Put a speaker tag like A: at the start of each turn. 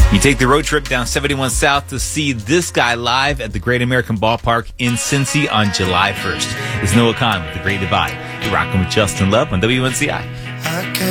A: You take the road trip down 71 South to see this guy live at the Great American Ballpark in Cincy on July 1st. It's Noah Khan with The Great Divide. You're rocking with Justin Love on WNCI.